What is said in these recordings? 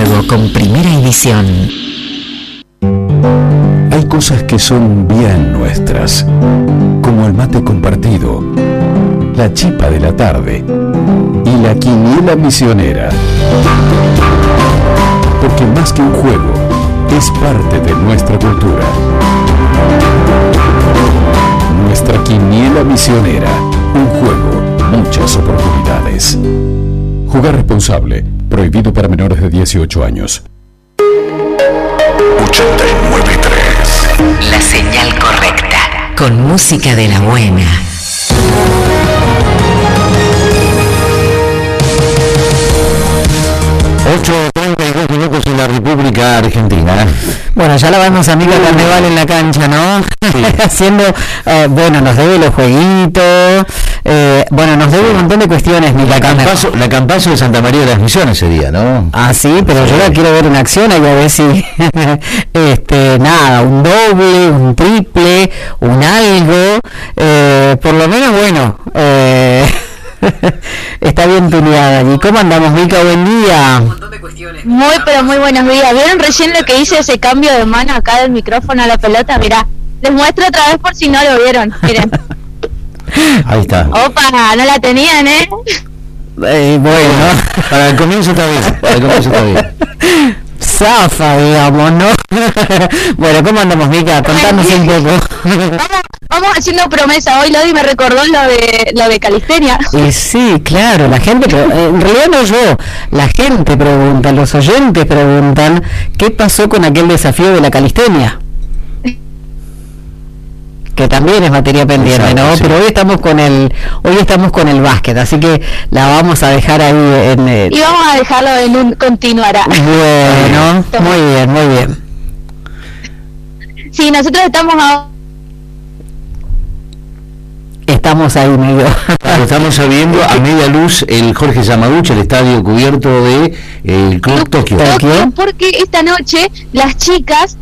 juego con Primera Edición. Hay cosas que son bien nuestras, como el mate compartido, la chipa de la tarde y la quiniela misionera. Porque más que un juego, es parte de nuestra cultura. Nuestra quiniela misionera, un juego, muchas oportunidades. Jugar responsable, prohibido para menores de 18 años. 89.3. La señal correcta, con música de la buena. 8:32 minutos en la República Argentina. Bueno, ya la vemos a Mica Carneval en la cancha, ¿no? Sí. Haciendo, bueno, nos debe los jueguitos, bueno, nos debe un montón de cuestiones, Mica Carneval. La campazo de Santa María de las Misiones ese día, ¿no? Ah, sí, pero yo la quiero ver en acción, ahí a ver si, nada, un doble, un triple, un algo, por lo menos, bueno, está bien tuneada. ¿Y cómo andamos, Mica? Buen día. Muy, pero muy buenos días. ¿Vieron recién lo que hice, ese cambio de mano acá del micrófono a la pelota? Mirá, les muestro otra vez por si no lo vieron. Miren. Ahí está. Opa, no la tenían, Bueno, para el comienzo está bien. Zafa, digamos, ¿no? Bueno, ¿cómo andamos, Mica? Contanos un poco. Vamos haciendo promesa. Hoy Lodi me recordó lo de calistenia. Sí, claro, la gente, en realidad no yo, la gente pregunta, los oyentes preguntan, ¿qué pasó con aquel desafío de la calistenia? Que también es materia pendiente, exacto, ¿no? Sí. Pero hoy estamos con el básquet, así que la vamos a dejar ahí en y vamos a dejarlo en un continuará. Bueno, muy bien. Sí, nosotros estamos ahí medio. Estamos viendo a media luz el Jorge Yamaguchi, el estadio cubierto de el Club Tokio. Porque esta noche las chicas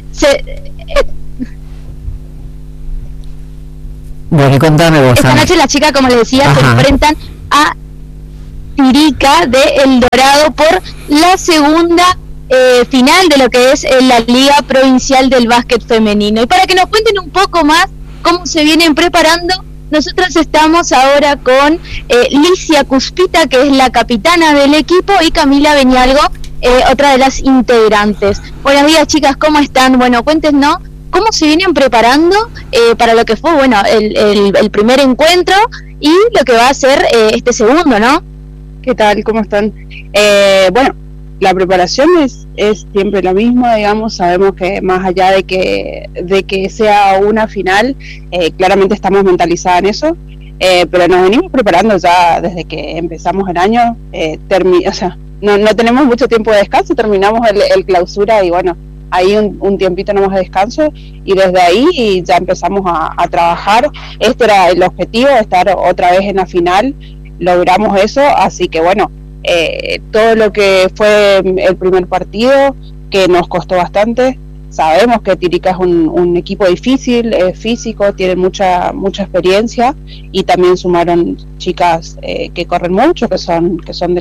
Bueno, contame vos. Esta noche las chicas, como les decía, se enfrentan a Tirica de El Dorado por la segunda final de lo que es la Liga Provincial del Básquet Femenino. Y para que nos cuenten un poco más cómo se vienen preparando, nosotros estamos ahora con Licia Cuspita, que es la capitana del equipo, y Camila Beñalgo, otra de las integrantes. Buenos días, chicas, ¿cómo están? Bueno, cuéntenos cómo se vienen preparando para lo que fue, bueno, el primer encuentro y lo que va a ser este segundo, ¿no? ¿Qué tal? ¿Cómo están? Bueno, la preparación es siempre la misma, digamos. Sabemos que más allá de que sea una final, claramente estamos mentalizadas en eso, pero nos venimos preparando ya desde que empezamos el año. O sea, no tenemos mucho tiempo de descanso, terminamos el clausura y bueno, ahí un tiempito nomás de descanso, y desde ahí ya empezamos a trabajar. Este era el objetivo, estar otra vez en la final. Logramos eso, así que bueno, todo lo que fue el primer partido, que nos costó bastante. Sabemos que Tirica es un equipo difícil, físico, tiene mucha experiencia, y también sumaron chicas que corren mucho, que son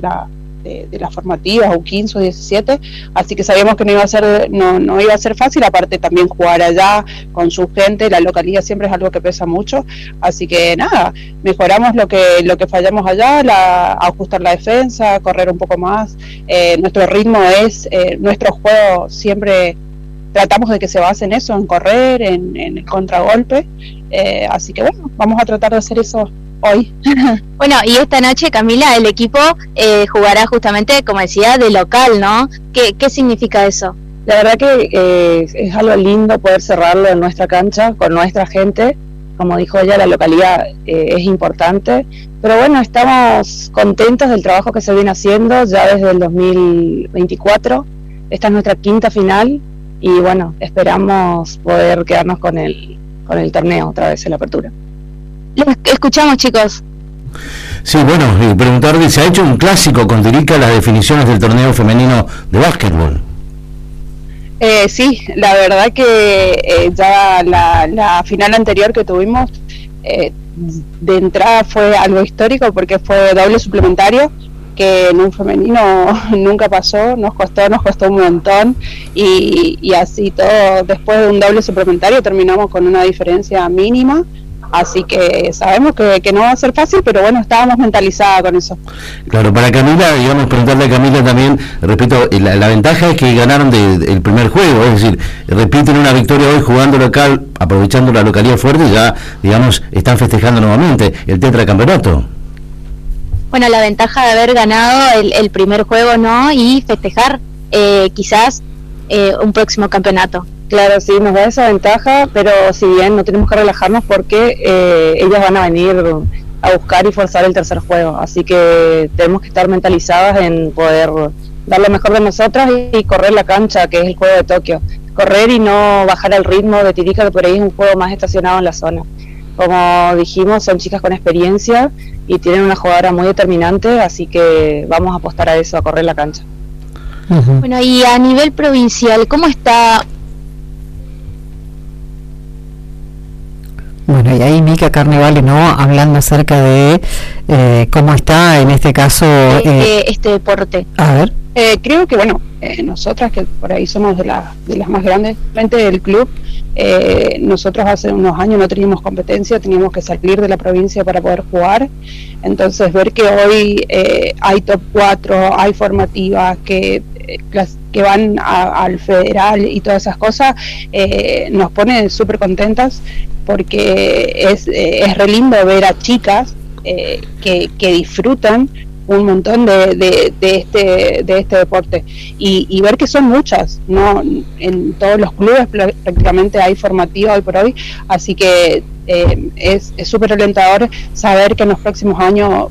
de las formativas, U15 o 17, así que sabíamos que no iba a ser fácil. Aparte también jugar allá con su gente, la localidad siempre es algo que pesa mucho, así que nada, mejoramos lo que fallamos allá, ajustar la defensa, correr un poco más. Nuestro ritmo nuestro juego siempre tratamos de que se base en eso, en correr, en el contragolpe, así que bueno, vamos a tratar de hacer eso hoy. Bueno, y esta noche, Camila, el equipo jugará justamente, como decía, de local, ¿no? ¿Qué significa eso? La verdad que es algo lindo poder cerrarlo en nuestra cancha, con nuestra gente. Como dijo ella, la localidad es importante, pero bueno, estamos contentos del trabajo que se viene haciendo ya desde el 2024. Esta es nuestra quinta final y bueno, esperamos poder quedarnos con el torneo otra vez en la apertura. Escuchamos, chicos. Sí, bueno, preguntarle, ¿se ha hecho un clásico con Tirica las definiciones del torneo femenino de básquetbol? Sí, la verdad que ya la final anterior que tuvimos, de entrada fue algo histórico porque fue doble suplementario, que en un femenino nunca pasó, nos costó un montón, y así todo, después de un doble suplementario terminamos con una diferencia mínima. Así que sabemos que no va a ser fácil, pero bueno, estábamos mentalizadas con eso. Claro, para Camila, digamos, preguntarle a Camila también, repito, la ventaja es que ganaron el primer juego, es decir, repiten una victoria hoy jugando local, aprovechando la localidad fuerte, y ya, digamos, están festejando nuevamente el tetracampeonato. Bueno, la ventaja de haber ganado el primer juego, ¿no? Y festejar quizás un próximo campeonato. Claro, sí, nos da esa ventaja, pero si bien no tenemos que relajarnos porque ellas van a venir a buscar y forzar el tercer juego, así que tenemos que estar mentalizadas en poder dar lo mejor de nosotras y correr la cancha, que es el juego de Tokio, correr y no bajar el ritmo de Tirica, que por ahí es un juego más estacionado en la zona. Como dijimos, son chicas con experiencia y tienen una jugadora muy determinante, así que vamos a apostar a eso, a correr la cancha. Bueno, y a nivel provincial, ¿cómo está? Bueno, y ahí Mica Carnevale, ¿no? Hablando acerca de cómo está en este caso este deporte. A ver. Creo que, bueno, nosotras que por ahí somos de las más grandes del club, nosotros hace unos años no teníamos competencia, teníamos que salir de la provincia para poder jugar. Entonces ver que hoy hay top 4, hay formativas que van al federal y todas esas cosas, nos pone súper contentas, porque es re lindo ver a chicas que disfrutan un montón de este deporte, y ver que son muchas, no en todos los clubes prácticamente hay formativa hoy por hoy, así que es súper alentador saber que en los próximos años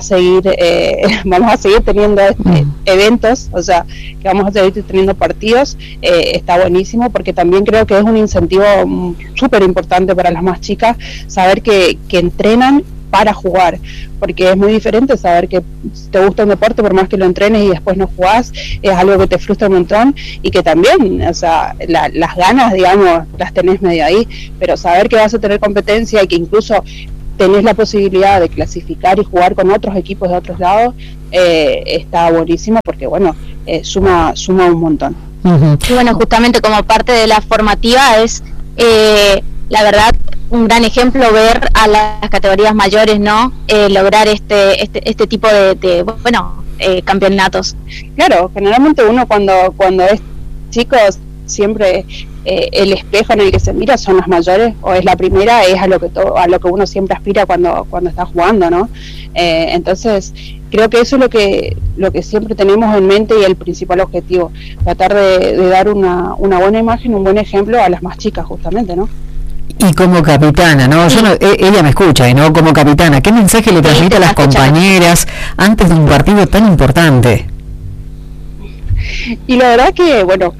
vamos a seguir teniendo eventos, o sea, que vamos a seguir teniendo partidos. Está buenísimo, porque también creo que es un incentivo súper importante para las más chicas, saber que entrenan para jugar, porque es muy diferente saber que te gusta un deporte por más que lo entrenes y después no jugás, es algo que te frustra un montón, y que también, o sea, las ganas, digamos, las tenés medio ahí, pero saber que vas a tener competencia y que incluso tenés la posibilidad de clasificar y jugar con otros equipos de otros lados, está buenísimo, porque bueno, suma un montón. Y bueno, justamente como parte de la formativa es, la verdad, un gran ejemplo ver a las categorías mayores, ¿no? Lograr este tipo de campeonatos. Claro, generalmente uno cuando es chico, siempre el espejo en el que se mira son las mayores, o es la primera, es a lo que uno siempre aspira cuando está jugando, ¿no? Entonces creo que eso es lo que siempre tenemos en mente, y el principal objetivo, tratar de dar una buena imagen, un buen ejemplo a las más chicas, justamente, ¿no? Y como capitana, ¿no? Ella me escucha, y no como capitana, ¿qué mensaje le transmite a las compañeras antes de un partido tan importante? Y la verdad que, bueno,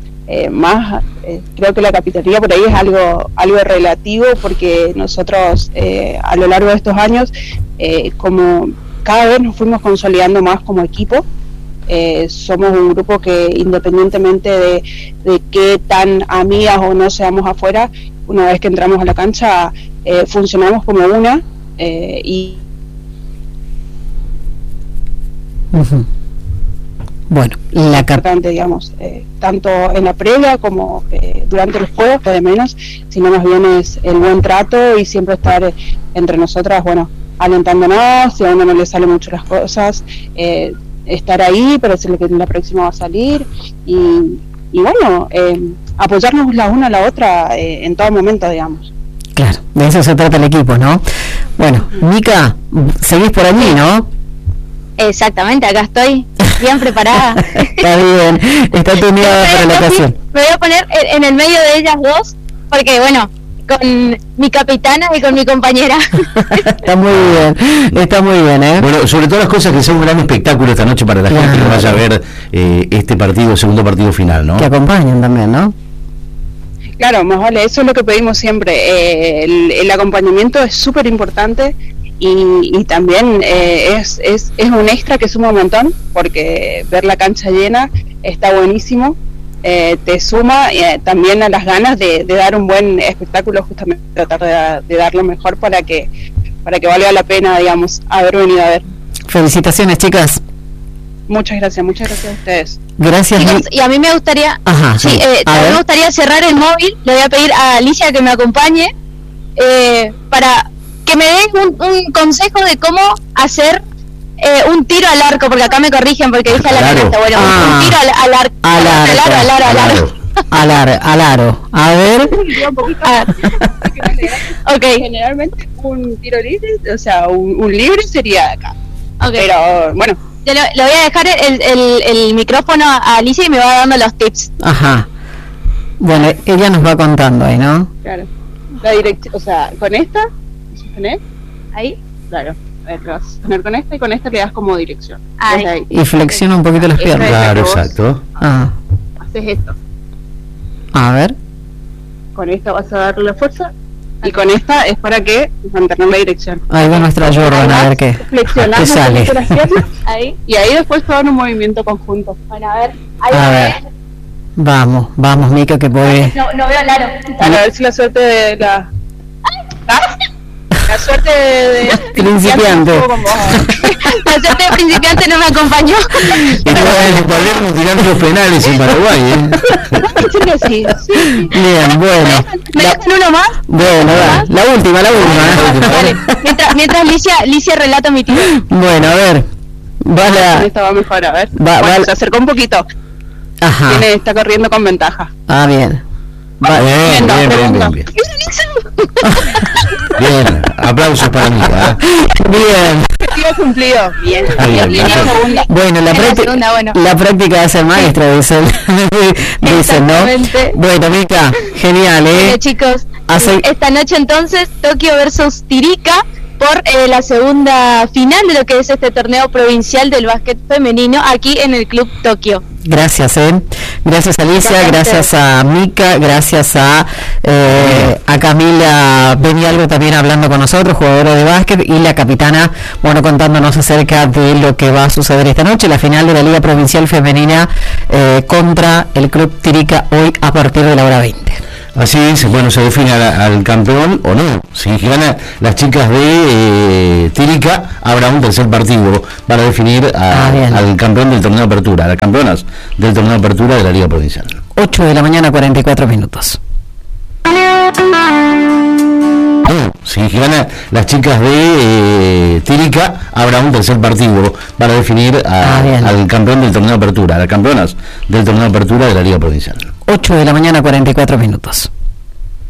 creo que la capitanía por ahí es algo relativo, porque nosotros a lo largo de estos años, como cada vez nos fuimos consolidando más como equipo, somos un grupo que, independientemente de qué tan amigas o no seamos afuera, una vez que entramos a la cancha, funcionamos como una, y bueno, importante, digamos, tanto en la previa como durante los juegos, de menos, sino más bien es el buen trato y siempre estar entre nosotras, bueno, alentándonos, si a uno no le salen mucho las cosas, estar ahí, pero decirle que la próxima va a salir, y bueno, apoyarnos la una a la otra en todo momento, digamos. Claro, de eso se trata el equipo, ¿no? Bueno, Mica, seguís por allí, ¿no? Exactamente, acá estoy, bien preparada. Está bien, está tuneada para la ocasión. Me voy a poner en el medio de ellas dos, porque bueno, con mi capitana y con mi compañera. Está muy bien, ¿eh? Bueno, sobre todas las cosas, que sea un gran espectáculo esta noche para la gente que vaya a ver este partido, segundo partido final, ¿no? Que acompañen también, ¿no? Claro, más vale, eso es lo que pedimos siempre. El acompañamiento es súper importante, y también es un extra que suma un montón, porque ver la cancha llena está buenísimo. Te suma también a las ganas de dar un buen espectáculo, justamente tratar de dar lo mejor para que valga la pena, digamos, haber venido a ver. Felicitaciones, chicas. muchas gracias a ustedes. Gracias. Chicos, y a mí me gustaría, Ajá, sí, me gustaría cerrar el móvil. Le voy a pedir a Alicia que me acompañe para que me den un consejo de cómo hacer un tiro al arco, porque acá me corrigen porque dije a la canasta. Bueno, un tiro al arco. Al aro. A ver. Okay. Generalmente un tiro libre, o sea, un libre sería de acá. Okay. Pero bueno. Le voy a dejar el micrófono a Alicia y me va dando los tips. Ajá. Bueno, ella nos va contando ahí, ¿no? Claro. La dirección, o sea, con esta, ¿tenés? Ahí, claro. A ver, vas a poner con esta y con esta le das como dirección. Ahí. Y flexiona un poquito las piernas. Claro, exacto. Haces esto. A ver. Con esta vas a darle la fuerza y con esta es para que mantener la dirección. Ahí va nuestra Jordan, a ver qué sale. Las piernas, ahí, y ahí después todo en un movimiento conjunto. Bueno, a ver. Ahí a ver. Vamos, Mica, que puede. No veo el aro. A ver si la suerte de la... La suerte de principiante. La suerte de principiante no me acompañó. Podríamos tirar los penales en Paraguay, Sí. Bien, bueno. ¿Me dejan uno más? Bueno, la última. Vale. Mientras Alicia relata mi tiro. Bueno, a ver. Esta va mejor, a ver. Bueno, se acercó un poquito. Ajá. Está corriendo con ventaja. Bien. Bien. Bien, aplausos para mí. Bien. Objetivo cumplido. Bien. Bueno, la práctica hace el maestro, dicen, ¿no? Bueno, Mica, genial, Bueno, chicos, esta noche entonces Tokio versus Tirica por la segunda final de lo que es este torneo provincial del básquet femenino aquí en el Club Tokio. Gracias, gracias Alicia, gracias a Mica, gracias a Camila Benialgo también hablando con nosotros, jugadora de básquet, y la capitana, bueno, contándonos acerca de lo que va a suceder esta noche, la final de la Liga Provincial Femenina contra el Club Tirica hoy a partir de la hora 20. Así es, bueno, se define al campeón o no. Si ganan las chicas de Tirica, habrá un tercer partido para definir al campeón del torneo de apertura, a las campeonas del torneo de apertura de la Liga Provincial. 8 de la mañana, 44 minutos. Si ganan las chicas de Tirica, habrá un tercer partido para definir al campeón del torneo de apertura, a las campeonas del torneo de apertura de la Liga Provincial. 8 de la mañana, 44 minutos.